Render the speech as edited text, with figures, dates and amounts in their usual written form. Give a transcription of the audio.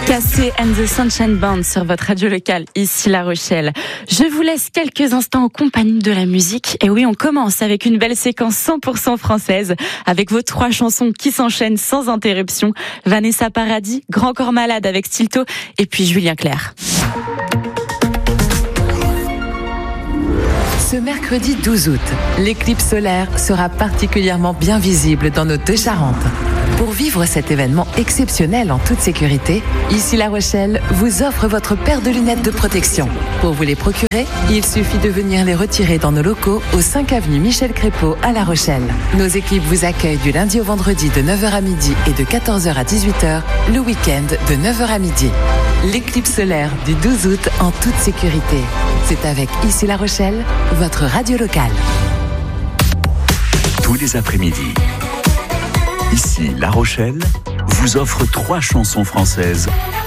Cassé and the Sunshine Band sur votre radio locale, ici La Rochelle. Je vous laisse quelques instants en compagnie de la musique. Et oui, on commence avec une belle séquence 100% française, avec vos 3 chansons qui s'enchaînent sans interruption. Vanessa Paradis, Grand Corps Malade avec Stilto, et puis Julien Clerc. Ce mercredi 12 août, l'éclipse solaire sera particulièrement bien visible dans nos 2 Charentes. Pour vivre cet événement exceptionnel en toute sécurité, ici La Rochelle vous offre votre paire de lunettes de protection. Pour vous les procurer, il suffit de venir les retirer dans nos locaux au 5 avenue Michel Crépeau à La Rochelle. Nos équipes vous accueillent du lundi au vendredi de 9h à midi et de 14h à 18h, le week-end de 9h à midi. L'éclipse solaire du 12 août en toute sécurité. C'est avec Ici La Rochelle, votre radio locale. Tous les après-midi, Ici La Rochelle vous offre 3 chansons françaises